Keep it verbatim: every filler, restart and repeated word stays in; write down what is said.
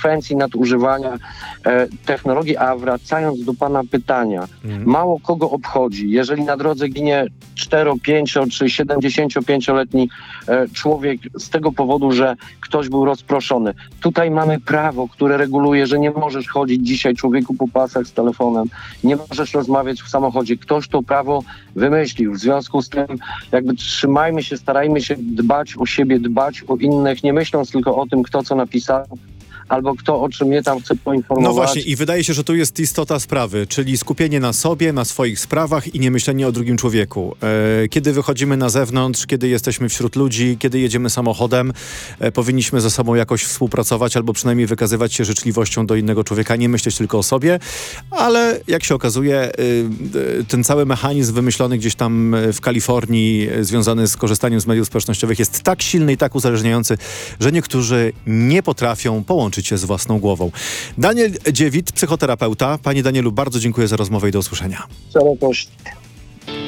konsekwencji nadużywania e, technologii. A wracając do pana pytania, mm. mało kogo obchodzi, jeżeli na drodze ginie cztero, pięcio czy siedemdziesięciopięcioletni e, człowiek z tego powodu, że ktoś był rozproszony. Tutaj mamy prawo, które reguluje, że nie możesz chodzić dzisiaj człowieku po pasach z telefonem, nie możesz rozmawiać w samochodzie. Ktoś to prawo wymyślił. W związku z tym jakby trzymajmy się, starajmy się dbać o siebie, dbać o innych, nie myśląc tylko o tym, kto co napisał, albo kto o czym mnie tam chce poinformować. No właśnie i wydaje się, że tu jest istota sprawy, czyli skupienie na sobie, na swoich sprawach i nie myślenie o drugim człowieku. E, kiedy wychodzimy na zewnątrz, kiedy jesteśmy wśród ludzi, kiedy jedziemy samochodem, e, powinniśmy ze sobą jakoś współpracować albo przynajmniej wykazywać się życzliwością do innego człowieka, nie myśleć tylko o sobie, ale jak się okazuje, e, ten cały mechanizm wymyślony gdzieś tam w Kalifornii, e, związany z korzystaniem z mediów społecznościowych jest tak silny i tak uzależniający, że niektórzy nie potrafią połączyć się z własną głową. Daniel Dziewit, psychoterapeuta. Panie Danielu, bardzo dziękuję za rozmowę i do usłyszenia. Cała